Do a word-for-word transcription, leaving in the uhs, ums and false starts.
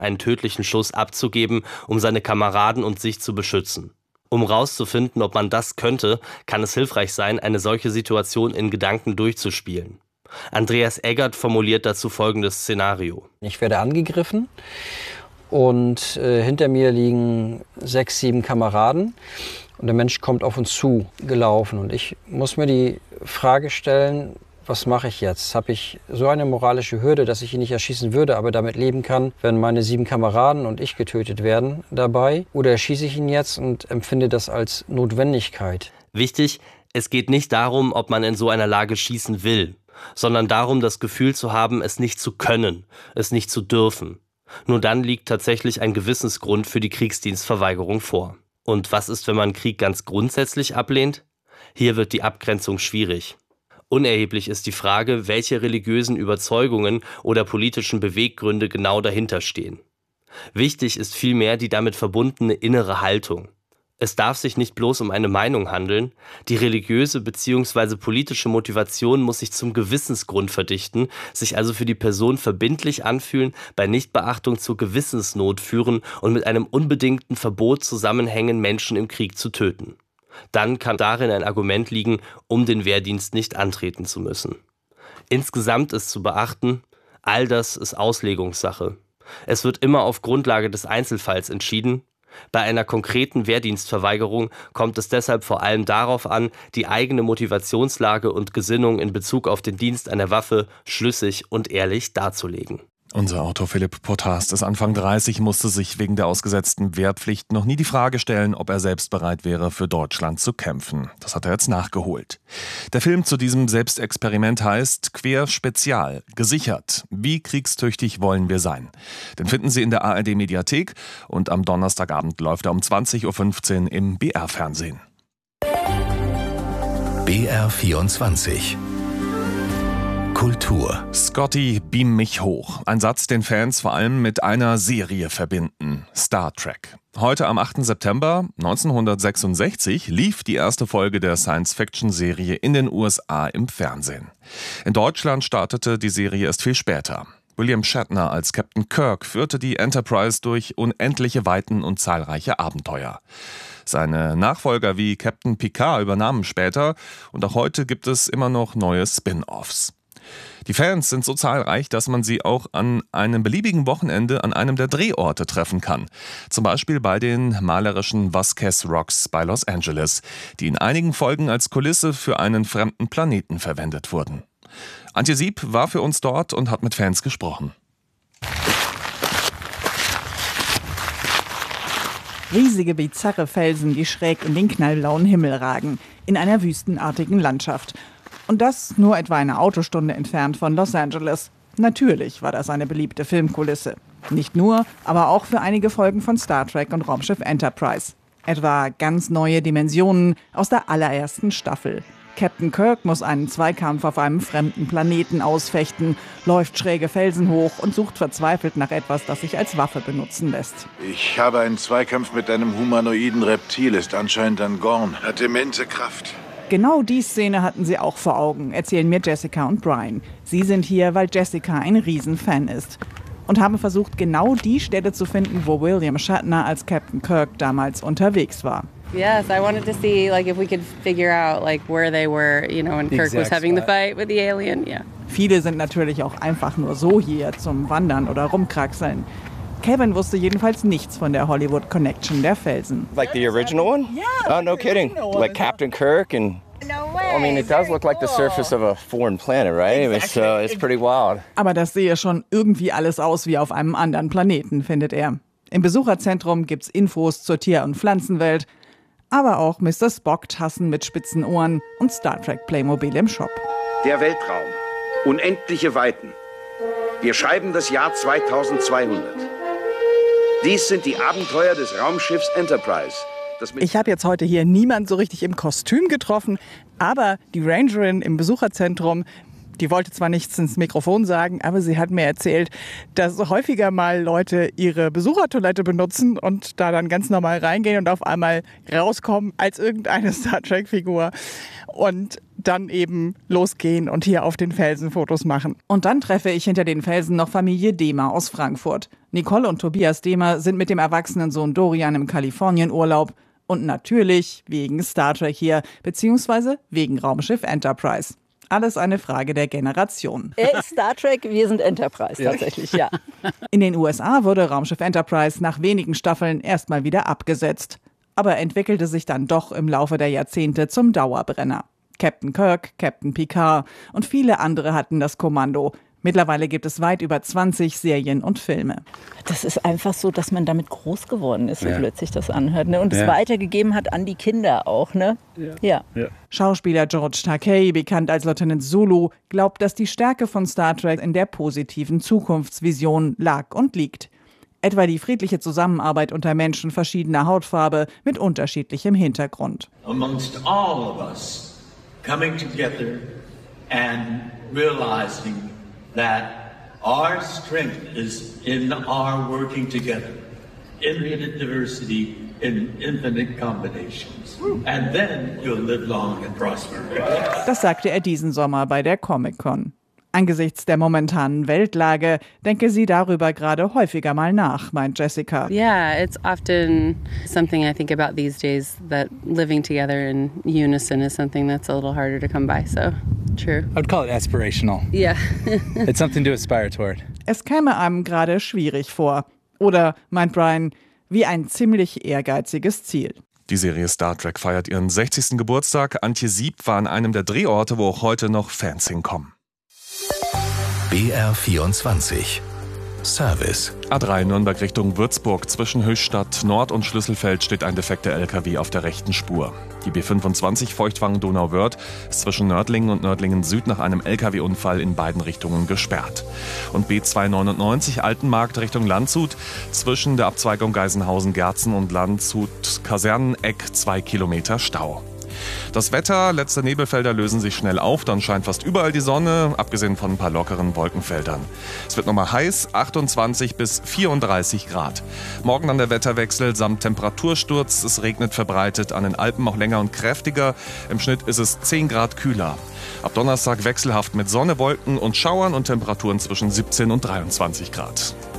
einen tödlichen Schuss abzugeben, um seine Kameraden und sich zu beschützen. Um rauszufinden, ob man das könnte, kann es hilfreich sein, eine solche Situation in Gedanken durchzuspielen. Andreas Eggert formuliert dazu folgendes Szenario. Ich werde angegriffen und äh, hinter mir liegen sechs, sieben Kameraden und der Mensch kommt auf uns zu gelaufen. Und ich muss mir die Frage stellen, was mache ich jetzt? Habe ich so eine moralische Hürde, dass ich ihn nicht erschießen würde, aber damit leben kann, wenn meine sieben Kameraden und ich getötet werden dabei? Oder erschieße ich ihn jetzt und empfinde das als Notwendigkeit? Wichtig, es geht nicht darum, ob man in so einer Lage schießen will, sondern darum, das Gefühl zu haben, es nicht zu können, es nicht zu dürfen. Nur dann liegt tatsächlich ein Gewissensgrund für die Kriegsdienstverweigerung vor. Und was ist, wenn man Krieg ganz grundsätzlich ablehnt? Hier wird die Abgrenzung schwierig. Unerheblich ist die Frage, welche religiösen Überzeugungen oder politischen Beweggründe genau dahinter stehen. Wichtig ist vielmehr die damit verbundene innere Haltung. Es darf sich nicht bloß um eine Meinung handeln, die religiöse bzw. politische Motivation muss sich zum Gewissensgrund verdichten, sich also für die Person verbindlich anfühlen, bei Nichtbeachtung zur Gewissensnot führen und mit einem unbedingten Verbot zusammenhängen, Menschen im Krieg zu töten. Dann kann darin ein Argument liegen, um den Wehrdienst nicht antreten zu müssen. Insgesamt ist zu beachten, all das ist Auslegungssache. Es wird immer auf Grundlage des Einzelfalls entschieden. Bei einer konkreten Wehrdienstverweigerung kommt es deshalb vor allem darauf an, die eigene Motivationslage und Gesinnung in Bezug auf den Dienst einer Waffe schlüssig und ehrlich darzulegen. Unser Autor Philipp Potast ist Anfang dreißig, musste sich wegen der ausgesetzten Wehrpflicht noch nie die Frage stellen, ob er selbst bereit wäre, für Deutschland zu kämpfen. Das hat er jetzt nachgeholt. Der Film zu diesem Selbstexperiment heißt Quer Spezial, gesichert. Wie kriegstüchtig wollen wir sein? Den finden Sie in der A R D-Mediathek und am Donnerstagabend läuft er um zwanzig Uhr fünfzehn im B R-Fernsehen. B R vierundzwanzig Kultur. Scotty, beam mich hoch. Ein Satz, den Fans vor allem mit einer Serie verbinden. Star Trek. Heute am achten September neunzehnhundertsechsundsechzig lief die erste Folge der Science-Fiction-Serie in den U S A im Fernsehen. In Deutschland startete die Serie erst viel später. William Shatner als Captain Kirk führte die Enterprise durch unendliche Weiten und zahlreiche Abenteuer. Seine Nachfolger wie Captain Picard übernahmen später und auch heute gibt es immer noch neue Spin-offs. Die Fans sind so zahlreich, dass man sie auch an einem beliebigen Wochenende an einem der Drehorte treffen kann. Zum Beispiel bei den malerischen Vasquez Rocks bei Los Angeles, die in einigen Folgen als Kulisse für einen fremden Planeten verwendet wurden. Antje Sieb war für uns dort und hat mit Fans gesprochen. Riesige, bizarre Felsen, die schräg in den knallblauen Himmel ragen, in einer wüstenartigen Landschaft. Und das nur etwa eine Autostunde entfernt von Los Angeles. Natürlich war das eine beliebte Filmkulisse. Nicht nur, aber auch für einige Folgen von Star Trek und Raumschiff Enterprise. Etwa ganz neue Dimensionen aus der allerersten Staffel. Captain Kirk muss einen Zweikampf auf einem fremden Planeten ausfechten, läuft schräge Felsen hoch und sucht verzweifelt nach etwas, das sich als Waffe benutzen lässt. Ich habe einen Zweikampf mit einem humanoiden Reptil, ist anscheinend ein Gorn, hat immense Kraft. Genau die Szene hatten sie auch vor Augen, erzählen mir Jessica und Brian. Sie sind hier, weil Jessica ein Riesenfan ist. Und haben versucht, genau die Stelle zu finden, wo William Shatner als Captain Kirk damals unterwegs war. Yes, I wanted to see like if we could figure out like where they were, you know, when Kirk was having the fight with the alien. Yeah. Viele sind natürlich auch einfach nur so hier zum Wandern oder rumkraxeln. Kevin wusste jedenfalls nichts von der Hollywood Connection der Felsen. Like the original one? Yeah. Oh, no kidding. Like Captain Kirk and No way. I mean, it does look like the surface of a foreign planet, right? Exactly. So it's pretty wild. Aber das sehe schon irgendwie alles aus wie auf einem anderen Planeten, findet er. Im Besucherzentrum gibt's Infos zur Tier- und Pflanzenwelt, aber auch Mister Spock-Tassen mit spitzen Ohren und Star Trek Playmobil im Shop. Der Weltraum. Unendliche Weiten. Wir schreiben das Jahr zweitausendzweihundert. Dies sind die Abenteuer des Raumschiffs Enterprise. Ich habe jetzt heute hier niemand so richtig im Kostüm getroffen, aber die Rangerin im Besucherzentrum, Die wollte zwar nichts ins Mikrofon sagen, aber sie hat mir erzählt, dass häufiger mal Leute ihre Besuchertoilette benutzen und da dann ganz normal reingehen und auf einmal rauskommen als irgendeine Star Trek-Figur und dann eben losgehen und hier auf den Felsen Fotos machen. Und dann treffe ich hinter den Felsen noch Familie Dehmer aus Frankfurt. Nicole und Tobias Dehmer sind mit dem erwachsenen Sohn Dorian im Kalifornienurlaub und natürlich wegen Star Trek hier, beziehungsweise wegen Raumschiff Enterprise. Alles eine Frage der Generation. Er ist Star Trek, wir sind Enterprise tatsächlich, ja. In den U S A wurde Raumschiff Enterprise nach wenigen Staffeln erstmal wieder abgesetzt. Aber entwickelte sich dann doch im Laufe der Jahrzehnte zum Dauerbrenner. Captain Kirk, Captain Picard und viele andere hatten das Kommando. Mittlerweile gibt es weit über zwanzig Serien und Filme. Das ist einfach so, dass man damit groß geworden ist, so ja. plötzlich das anhört. Ne? Und es ja. weitergegeben hat an die Kinder auch. Ne? Ja. Ja. Ja. Schauspieler George Takei, bekannt als Lieutenant Zulu, glaubt, dass die Stärke von Star Trek in der positiven Zukunftsvision lag und liegt. Etwa die friedliche Zusammenarbeit unter Menschen verschiedener Hautfarbe mit unterschiedlichem Hintergrund. Amongst all of us coming together and realizing that our strength is in our working together, infinite diversity in infinite combinations. And then you'll live long and prosper. Das sagte er diesen Sommer bei der Comic-Con. Angesichts der momentanen Weltlage denke sie darüber gerade häufiger mal nach, meint Jessica. Yeah, it's often something I think about these days, that living together in unison is something that's a little harder to come by, so true. I would call it aspirational. Yeah. It's something to aspire toward. Es käme einem gerade schwierig vor. Oder, meint Brian, wie ein ziemlich ehrgeiziges Ziel. Die Serie Star Trek feiert ihren sechzigsten Geburtstag. Antje Sieb war an einem der Drehorte, wo auch heute noch Fans hinkommen. B R vierundzwanzig Service. A drei Nürnberg Richtung Würzburg. Zwischen Höchstadt Nord und Schlüsselfeld steht ein defekter L K W auf der rechten Spur. Die B fünfundzwanzig Feuchtwangen-Donauwörth ist zwischen Nördlingen und Nördlingen Süd nach einem L K W-Unfall in beiden Richtungen gesperrt. Und B zweihundertneunundneunzig Altenmarkt Richtung Landshut zwischen der Abzweigung Geisenhausen-Gerzen und Landshut-Kaserneneck zwei Kilometer Stau. Das Wetter, letzte Nebelfelder lösen sich schnell auf, dann scheint fast überall die Sonne, abgesehen von ein paar lockeren Wolkenfeldern. Es wird nochmal heiß, achtundzwanzig bis vierunddreißig Grad. Morgen dann der Wetterwechsel samt Temperatursturz, es regnet verbreitet, an den Alpen auch länger und kräftiger. Im Schnitt ist es zehn Grad kühler. Ab Donnerstag wechselhaft mit Sonne, Wolken und Schauern und Temperaturen zwischen siebzehn und dreiundzwanzig Grad.